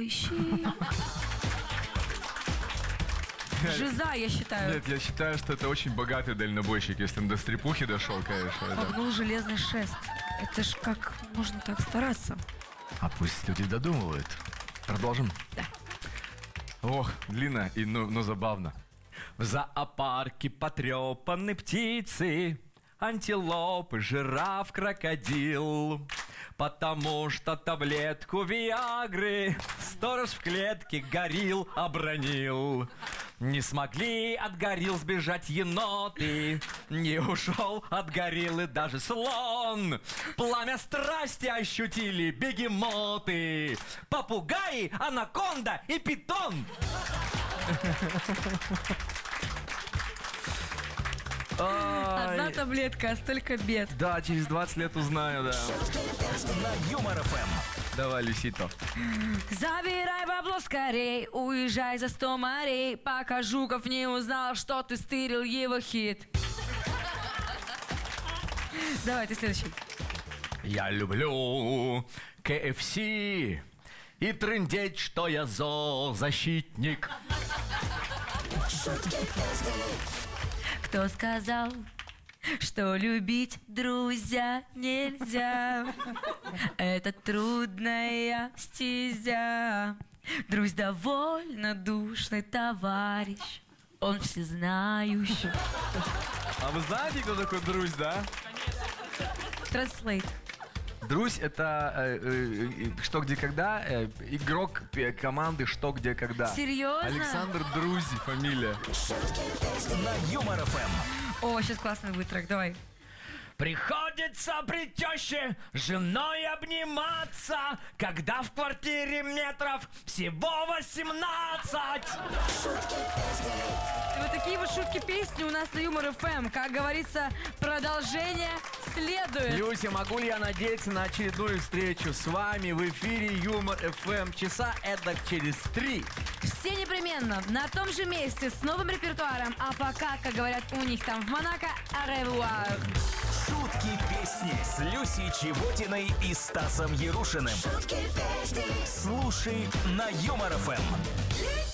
прыщи. Жиза, я считаю. Нет, я считаю, что это очень богатый дальнобойщик, если он до стрепухи дошел, конечно. Да. Погнул железный шест. Это ж как можно так стараться? А пусть люди додумывают. Продолжим? Да. Ох, длинно, но забавно. В зоопарке потрепаны птицы, антилопы, жираф, крокодил. Потому что таблетку Виагры сторож в клетке горилл обронил. Не смогли от горилл сбежать еноты, не ушел от гориллы даже слон. Пламя страсти ощутили бегемоты, попугаи, анаконда и питон. Одна таблетка, а столько бед. Да, через 20 лет узнаю, да. На Юмор ФМ. Давай, Люсито. Забирай бабло скорей, уезжай за 100 морей, пока Жуков не узнал, что ты стырил его хит. Давай, ты следующий. Я люблю КФС и трындеть, что я зоозащитник. Кто сказал, что любить друзья нельзя? Это трудная стезя. Друзь довольно душный товарищ, он всезнающий. А вы знаете, кто такой Друзь, да? Translate. Друзь — это «Что, где, когда», игрок команды «Что, где, когда». Серьезно? Александр Друзь, фамилия. На Юмор ФМ. О, сейчас классный будет трек, давай. Приходится при теще женой обниматься, когда в квартире метров всего 18. И вот такие вот шутки-песни у нас на Юмор ФМ. Как говорится, продолжение следует. Люся, могу ли я надеяться на очередную встречу с вами в эфире Юмор ФМ часа эдак через 3? Все непременно на том же месте с новым репертуаром. А пока, как говорят у них там в Монако, аревуар. Шутки песни с Люсей Чеботиной и Стасом Ярушиным. Слушай на Юмор ФМ.